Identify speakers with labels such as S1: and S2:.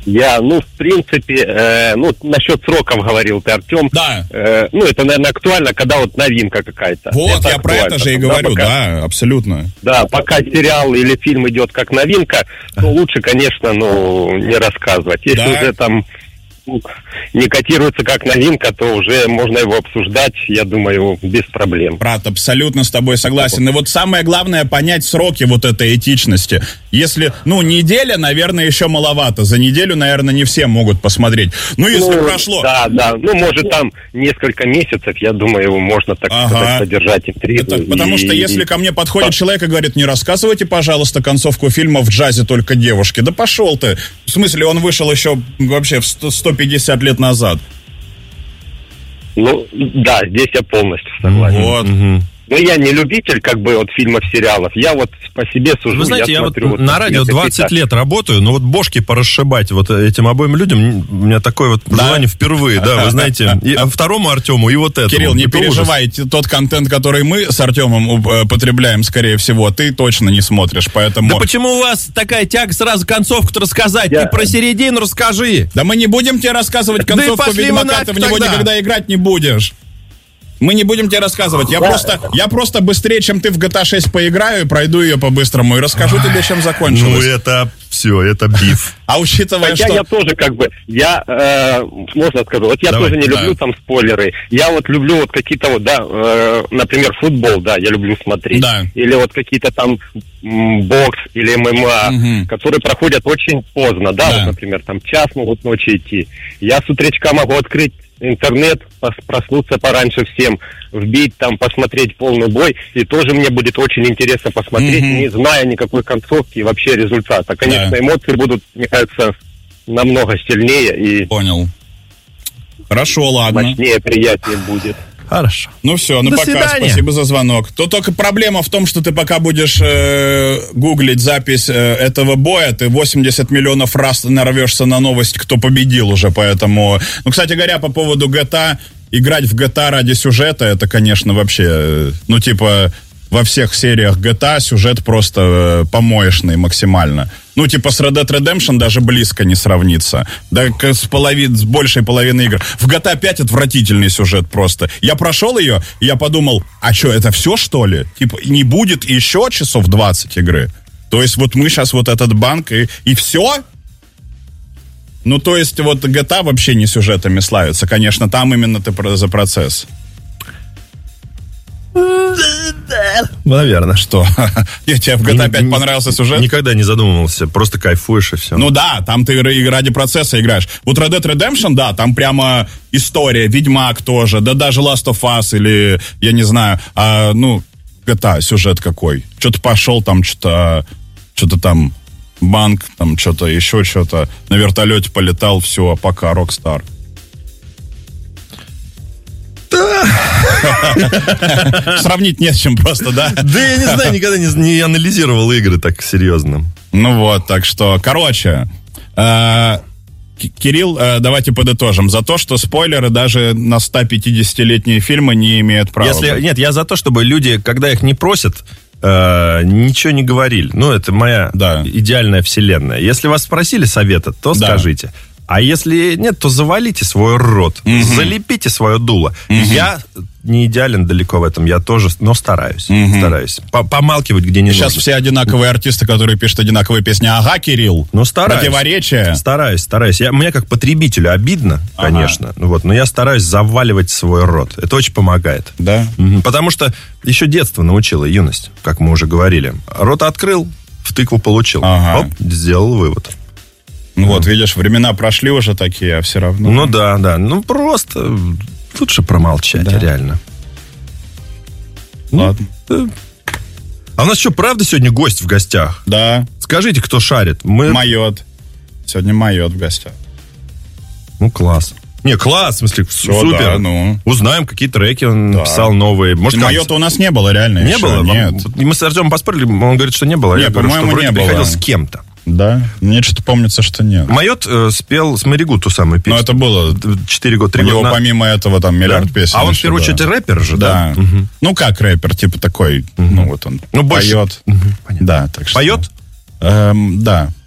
S1: Я, в принципе, насчет сроков говорил ты, Артем.
S2: Да.
S1: Это, наверное, актуально, когда вот новинка какая-то.
S2: Вот, я про это же и говорю, да, абсолютно.
S1: Да, пока сериал или фильм идет как новинка, то лучше, конечно, не рассказывать. Если уже там не котируется как новинка, то уже можно его обсуждать, я думаю, без проблем.
S2: Брат, абсолютно с тобой согласен. И вот самое главное понять сроки вот этой этичности. Если, неделя, наверное, еще маловато. За неделю, наверное, не все могут посмотреть. Если прошло...
S1: Да, может там несколько месяцев, я думаю, можно, так сказать, содержать интригу.
S2: Потому что если ко мне подходит человек и говорит, не рассказывайте, пожалуйста, концовку фильма «В джазе только девушки». Да пошел ты. В смысле, он вышел еще вообще в 150 лет назад.
S1: Да, здесь я полностью согласен.
S2: Вот.
S1: Но я не любитель, фильмов, сериалов. Я вот по себе сужу.
S3: Вы знаете, я
S1: смотрю,
S3: на радио 20 лет работаю, но бошки порасшибать этим обоим людям, у меня такое желание впервые, да, вы знаете, и второму Артему, и вот этому.
S2: Кирилл, не переживай, тот контент, который мы с Артемом потребляем, скорее всего, ты точно не смотришь, поэтому...
S3: Да почему у вас такая тяга сразу концовку-то рассказать? Ты про середину расскажи.
S2: Да мы не будем тебе рассказывать концовку Ведьмака, ты в него никогда играть не будешь. Мы не будем тебе рассказывать. Я просто быстрее, чем ты в GTA 6 поиграю, и пройду ее по-быстрому, и расскажу тебе, чем закончилось.
S3: Это все, это биф.
S2: А учитывая,
S1: что... Я тоже можно сказать, я тоже не люблю там спойлеры. Я люблю какие-то например, футбол, я люблю смотреть.
S2: Да.
S1: Или какие-то там бокс или ММА, которые проходят очень поздно, например, там час могут ночи идти. Я с утречка могу открыть интернет, проснуться пораньше всем, вбить там, посмотреть полный бой, и тоже мне будет очень интересно посмотреть, не зная никакой концовки и вообще результата. Конечно, эмоции будут, мне кажется, намного сильнее и...
S2: Понял. Хорошо, ладно.
S1: Мощнее, приятнее будет.
S2: Хорошо. Все, пока.
S3: Свидания.
S2: Спасибо за звонок. То только проблема в том, что ты пока будешь гуглить запись этого боя, ты 80 миллионов раз нарвешься на новость, кто победил уже, поэтому... кстати говоря, по поводу GTA, играть в GTA ради сюжета, это, конечно, вообще, во всех сериях GTA сюжет просто помоечный максимально. С Red Dead Redemption даже близко не сравнится. Да с большей половины игр. В GTA 5 отвратительный сюжет просто. Я прошел ее, и я подумал, а что, это все, что ли? Не будет еще часов 20 игры? То есть мы сейчас этот банк, и все? То есть GTA вообще не сюжетами славится. Конечно, там именно ты за процесс.
S3: Наверное.
S2: Что? Тебе в GTA 5 понравился сюжет?
S3: Никогда не задумывался, просто кайфуешь и все.
S2: Там ты ради процесса играешь. Red Dead Redemption, там прямо история, Ведьмак тоже, даже Last of Us или, я не знаю, GTA, сюжет какой. Что-то пошел там, что-то там, банк, там что-то, еще что-то, на вертолете полетал, все, пока, Rockstar. Сравнить не с чем просто, да?
S3: Да я не знаю, никогда не анализировал игры так серьезно.
S2: Так что, короче, Кирилл, давайте подытожим. За то, что спойлеры даже на 150-летние фильмы не имеют права.
S3: Нет, я за то, чтобы люди, когда их не просят, ничего не говорили. Это моя идеальная вселенная. Если вас спросили совета, то скажите. А если нет, то завалите свой рот, залепите свое дуло. Я не идеален далеко в этом, я тоже, но стараюсь. Помалкивать, где не нужно.
S2: Сейчас все одинаковые артисты, которые пишут одинаковые песни. Ага, Кирилл.
S3: Стараюсь.
S2: Противоречия.
S3: Стараюсь. Мне как потребителю обидно, конечно, но я стараюсь заваливать свой рот. Это очень помогает.
S2: Да?
S3: Потому что еще детство научило, юность, как мы уже говорили. Рот открыл, в тыкву получил. Оп, сделал вывод.
S2: Видишь, времена прошли уже такие, а все равно...
S3: Да. Просто лучше промолчать, реально.
S2: Ладно.
S3: А у нас что, правда сегодня гость в гостях?
S2: Да.
S3: Скажите, кто шарит?
S2: Майот. Сегодня Майот в гостях.
S3: Класс. Не, класс, в смысле, супер.
S2: Да,
S3: Узнаем, какие треки он написал новые.
S2: Может, Майота у нас не было, реально.
S3: Не
S2: еще?
S3: было?
S2: Нет.
S3: Мы с Артемом поспорили, он говорит, что не было.
S2: Нет,
S3: я говорю,
S2: по-моему,
S3: что вроде
S2: не было.
S3: приходил с кем-то.
S2: Да? Мне что-то помнится, что нет.
S3: Майот спел с Маригу ту самую песню.
S2: Это было
S3: 4 года, 3
S2: года.
S3: У
S2: него помимо этого там миллиард песен.
S3: А он в первую очередь рэпер же, да?
S2: Как рэпер, типа такой, он
S3: больше...
S2: поет. Да, так что...
S3: Поет?
S2: Да.